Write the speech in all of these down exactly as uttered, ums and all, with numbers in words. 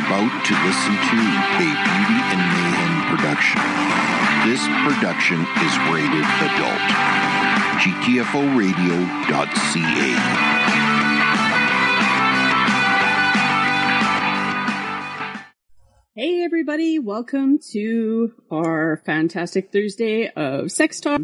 about to listen to a Beauty and Mayhem production. This production is rated adult. G T F O radio dot C A. Hey everybody, welcome to our fantastic Thursday of Sex Talk.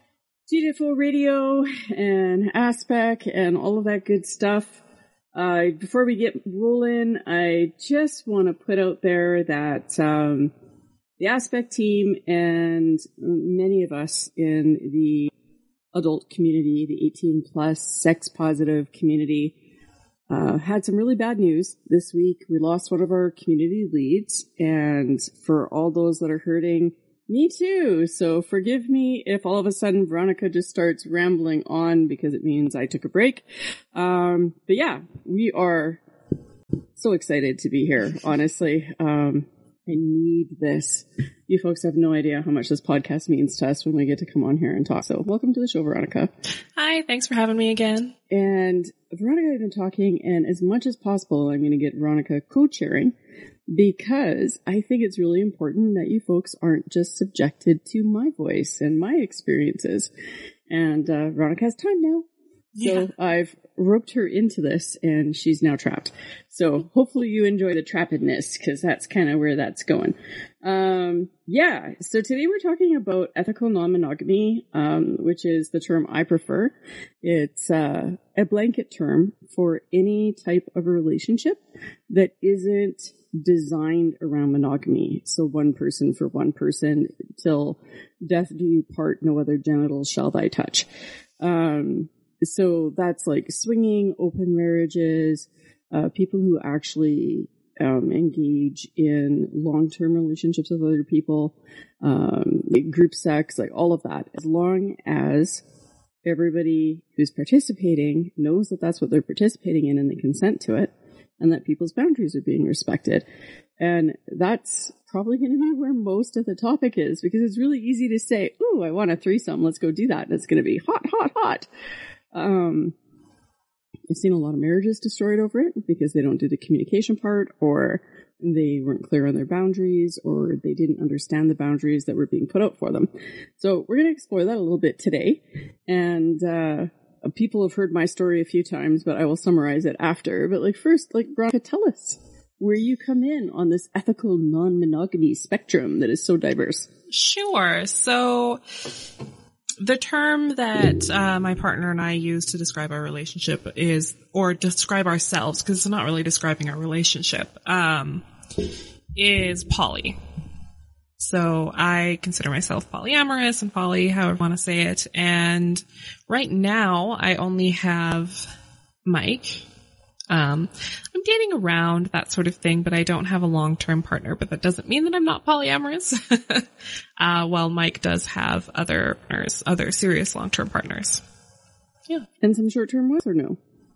G T F O Radio and Aspec and all of that good stuff. Uh, before we get rolling, I just want to put out there that um, the Aspec team and many of us in the adult community, the eighteen plus sex positive community, uh, had some really bad news this week. We lost one of our community leads, and for all those that are hurting, me too. So forgive me if all of a sudden Veronica just starts rambling on because it means I took a break. Um, but yeah, we are so excited to be here, honestly. Um, I need this. You folks have no idea how much this podcast means to us when we get to come on here and talk. So welcome to the show, Veronica. Hi, thanks for having me again. And Veronica and I have been talking, and as much as possible, I'm going to get Veronica co-chairing, because I think it's really important that you folks aren't just subjected to my voice and my experiences. And uh, Veronica has time now. So yeah. I've roped her into this, and she's now trapped. So hopefully you enjoy the trappedness, because that's kind of where that's going. Um, yeah, so today we're talking about ethical non-monogamy, um, which is the term I prefer. It's uh, a blanket term for any type of a relationship that isn't designed around monogamy. So one person for one person, till death do you part, no other genitals shall thy touch. Um, so that's like swinging, open marriages, uh, people who actually um, engage in long-term relationships with other people, um, like group sex, like all of that. As long as everybody who's participating knows that that's what they're participating in and they consent to it, and that people's boundaries are being respected. And that's probably going to be where most of the topic is, because it's really easy to say, ooh, I want a threesome, let's go do that. And it's going to be hot, hot, hot. Um, I've seen a lot of marriages destroyed over it because they don't do the communication part, or they weren't clear on their boundaries, or they didn't understand the boundaries that were being put out for them. So we're going to explore that a little bit today. And, uh, people have heard my story a few times, but I will summarize it after. But like first, like Veronica, tell us where you come in on this ethical non-monogamy spectrum that is so diverse. Sure. So the term that uh, my partner and I use to describe our relationship is, or describe ourselves, because it's not really describing our relationship, um, is poly. So I consider myself polyamorous and poly, however you want to say it. And right now I only have Mike. Um, I'm dating around, that sort of thing, but I don't have a long-term partner, but that doesn't mean that I'm not polyamorous. uh, while Mike does have other partners, other serious long-term partners. Yeah. And some short-term ones, or no?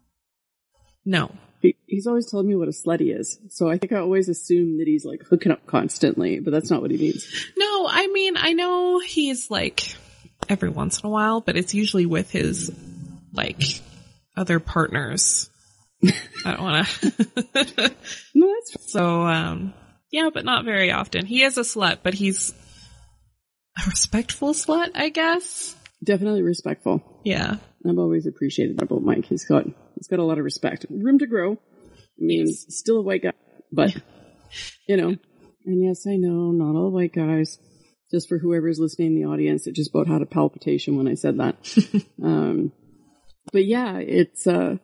No. He's always telling me what a slutty is. So I think I always assume that he's like hooking up constantly, but that's not what he means. No, I mean, I know he's like every once in a while, but it's usually with his like other partners. I don't want to. No, that's so, um, yeah, but not very often. He is a slut, but he's a respectful slut, I guess. Definitely respectful. Yeah. I've always appreciated that about Mike. He's got, he's got a lot of respect. Room to grow. I mean, yes. Still a white guy, but, you know. And yes, I know, not all white guys. Just for whoever's listening in the audience, it just about had a palpitation when I said that. um, but yeah, it's, uh,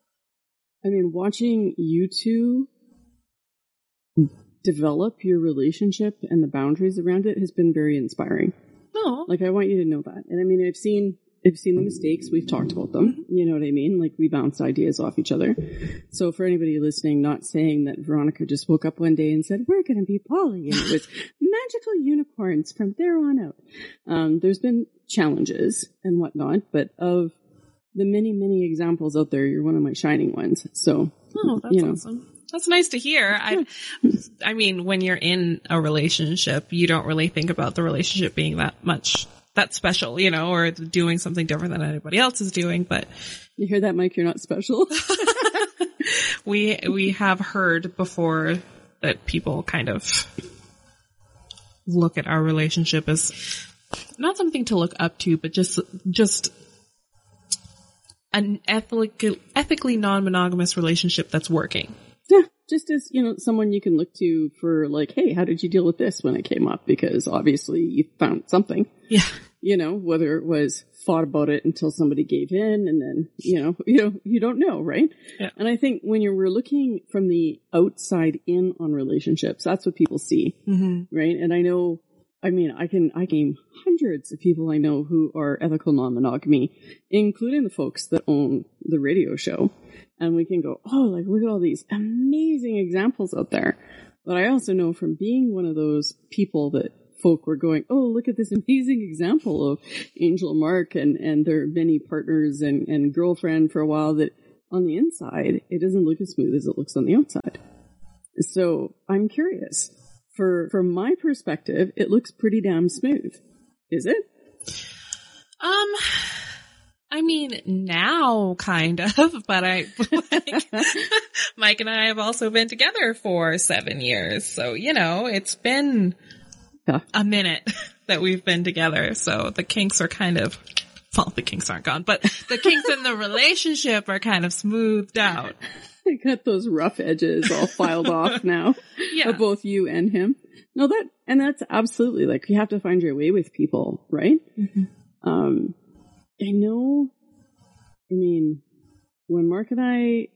I mean, watching you two develop your relationship and the boundaries around it has been very inspiring. Oh. Like, I want you to know that. And I mean, I've seen, I've seen the mistakes. We've talked about them. You know what I mean? Like, we bounced ideas off each other. So for anybody listening, not saying that Veronica just woke up one day and said, we're going to be poly, and it was magical unicorns from there on out. Um, there's been challenges and whatnot, but of the many, many examples out there, you're one of my shining ones. So, oh, that's you know. Awesome. That's nice to hear. I, I mean, when you're in a relationship, you don't really think about the relationship being that much, that special, you know, or doing something different than anybody else is doing. But you hear that, Mike? You're not special. we we have heard before that people kind of look at our relationship as not something to look up to, but just, just an ethically, ethically non-monogamous relationship that's working. Yeah. Just as, you know, someone you can look to for like, hey, how did you deal with this when it came up? Because obviously you found something. Yeah. You know, whether it was fought about it until somebody gave in and then, you know, you know, you don't know, right? Yeah. And I think when you're looking from the outside in on relationships, that's what people see. Mm-hmm. Right. And I know, I mean, I can, I name hundreds of people I know who are ethical non-monogamy, including the folks that own the radio show. And we can go, oh, like, look at all these amazing examples out there. But I also know from being one of those people that folk were going, oh, look at this amazing example of Angel and Mark and, and their many partners and, and girlfriend for a while, that on the inside, it doesn't look as smooth as it looks on the outside. So I'm curious. For, from my perspective, it looks pretty damn smooth. Is it? Um... I mean, now kind of, but I, like, Mike and I have also been together for seven years. So, you know, it's been yeah. a minute that we've been together. So the kinks are kind of, well, the kinks aren't gone, but the kinks in the relationship are kind of smoothed out. I got those rough edges all filed off now. Yeah. Of both you and him. No, that, and that's absolutely like, you have to find your way with people, right? Mm-hmm. Um, I know, I mean, when Mark and I,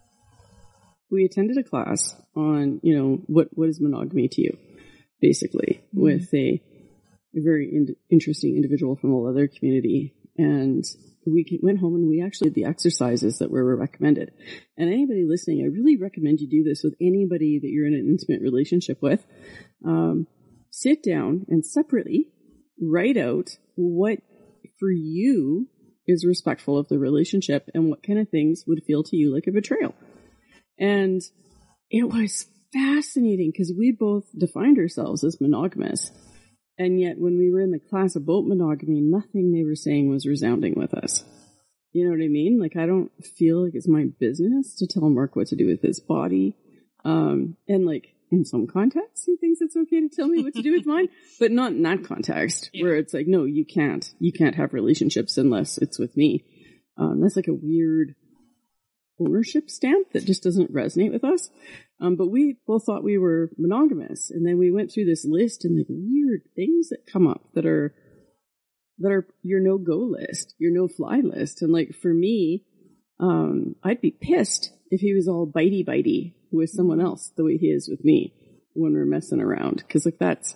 we attended a class on, you know, what, what is monogamy to you, basically, mm-hmm. with a, a very in- interesting individual from a leather community. And we went home and we actually did the exercises that were recommended. And anybody listening, I really recommend you do this with anybody that you're in an intimate relationship with. Um, sit down and separately write out what for you is respectful of the relationship and what kind of things would feel to you like a betrayal. And it was fascinating because we both defined ourselves as monogamous. And yet when we were in the class about monogamy, nothing they were saying was resounding with us. You know what I mean? Like, I don't feel like it's my business to tell Mark what to do with his body. Um, and like, in some contexts, he thinks it's okay to tell me what to do with mine, but not in that context yeah. where it's like, no, you can't, you can't have relationships unless it's with me. Um, that's like a weird ownership stamp that just doesn't resonate with us. Um, but we both thought we were monogamous, and then we went through this list and like weird things that come up that are, that are your no-go list, your no-fly list. And like for me, um, I'd be pissed if he was all bitey-bitey with someone else the way he is with me when we're messing around. Cause like that's,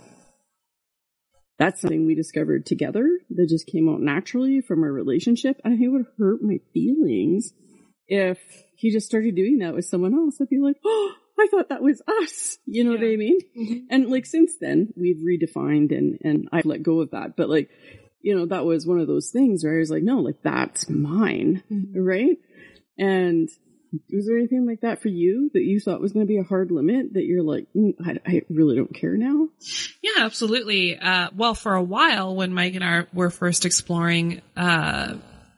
that's something we discovered together that just came out naturally from our relationship. And it would hurt my feelings if he just started doing that with someone else. I'd be like, oh, I thought that was us. You know yeah. what I mean? Mm-hmm. And like since then we've redefined and, and I've let go of that. But like, you know, that was one of those things where I was like, no, like that's mine. Mm-hmm. Right. And was there anything like that for you that you thought was going to be a hard limit that you're like, mm, I, I really don't care now? Yeah, absolutely. Uh, well, for a while when Mike and I were first exploring, uh,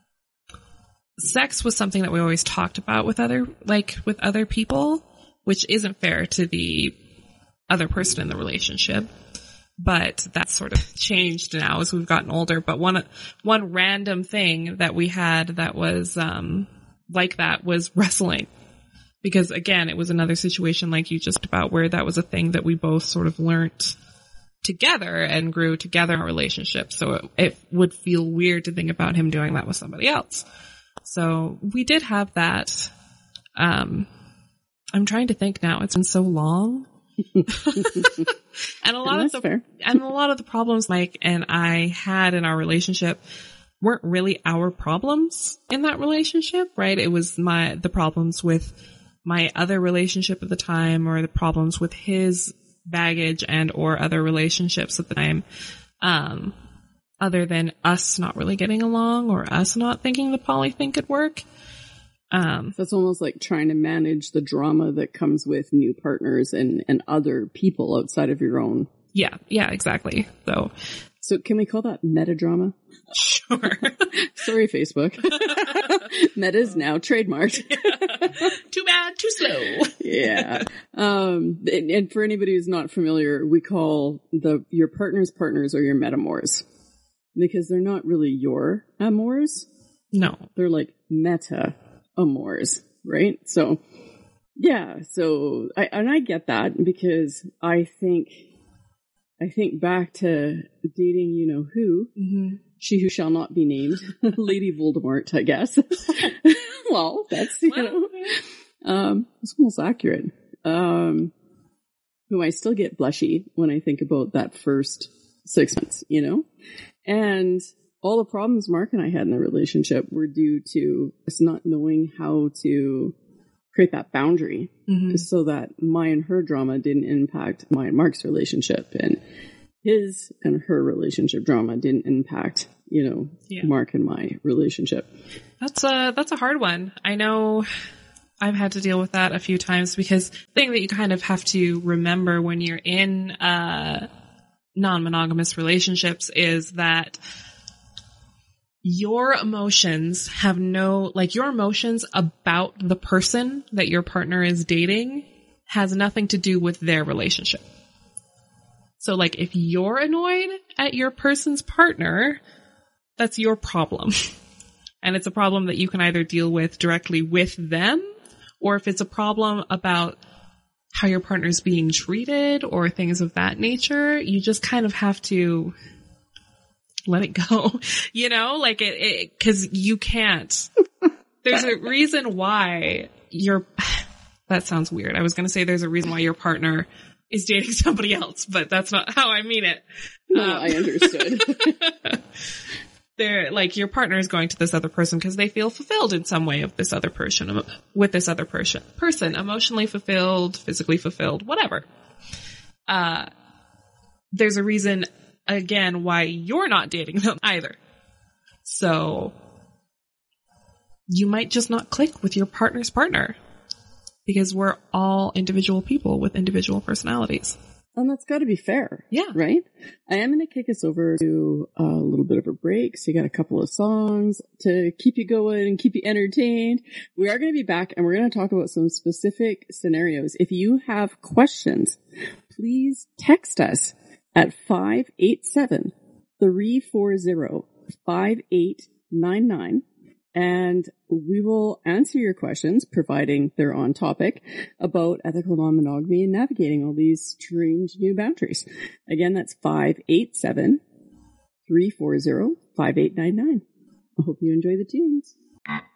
sex was something that we always talked about with other, like with other people, which isn't fair to the other person in the relationship. But that's sort of changed now as we've gotten older. But one, one random thing that we had that was, um, like that was wrestling, because again, it was another situation like you just about where that was a thing that we both sort of learned together and grew together in our relationship. So it, it would feel weird to think about him doing that with somebody else. So we did have that. Um, I'm trying to think now. It's been so long. and a lot and of the, fair. and a lot of the problems Mike and I had in our relationship weren't really our problems in that relationship, right? It was my, the problems with my other relationship at the time, or the problems with his baggage and or other relationships at the time. Um, other than us not really getting along or us not thinking the poly thing could work. Um, so it's almost like trying to manage the drama that comes with new partners and, and other people outside of your own. Yeah. Yeah, exactly. So, so can we call that meta drama? Sure. Sorry, Facebook. Meta's now trademarked. Yeah. Too bad, too slow. Yeah. Um, and, and for anybody who's not familiar, we call the your partner's partners or your metamours, because they're not really your amours. No. They're like meta amours, right? So, yeah, so, I, and I get that because I think, I think back to dating, you know who, mm-hmm. she who shall not be named, Lady Voldemort, I guess. Well, that's, you know, um, it's almost accurate. Um, who I still get blushy when I think about that first six months, you know, and all the problems Mark and I had in the relationship were due to us not knowing how to create that boundary mm-hmm. so that my and her drama didn't impact my and Mark's relationship, and his and her relationship drama didn't impact, you know, yeah. Mark and my relationship. That's a, that's a hard one. I know I've had to deal with that a few times, because the thing that you kind of have to remember when you're in, uh, non-monogamous relationships is that your emotions have no, like your emotions about the person that your partner is dating has nothing to do with their relationship. So like if you're annoyed at your person's partner, that's your problem. And it's a problem that you can either deal with directly with them, or if it's a problem about how your partner's being treated or things of that nature, you just kind of have to let it go, you know, like it, it, cause you can't, there's a reason why you're, that sounds weird. I was going to say there's a reason why your partner is dating somebody else, but that's not how I mean it. No, um, I understood. They're like, your partner is going to this other person because they feel fulfilled in some way of this other person, with this other person, person, emotionally fulfilled, physically fulfilled, whatever. Uh, there's a reason, again, why you're not dating them either. So you might just not click with your partner's partner, because we're all individual people with individual personalities. And that's got to be fair. Yeah. Right? I am going to kick us over to a little bit of a break. So you got a couple of songs to keep you going and keep you entertained. We are going to be back, and we're going to talk about some specific scenarios. If you have questions, please text us at five eight seven, three four zero, five eight nine nine. And we will answer your questions, providing they're on topic, about ethical non-monogamy and navigating all these strange new boundaries. Again, that's five eight seven, three four zero, five eight nine nine. I hope you enjoy the tunes.